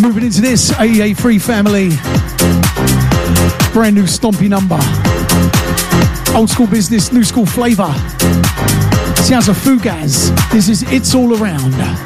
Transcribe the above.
Moving into this AA3 family. Brand new stompy number. Old school business, new school flavor. Sounds of Fugaz. This is It's All Around.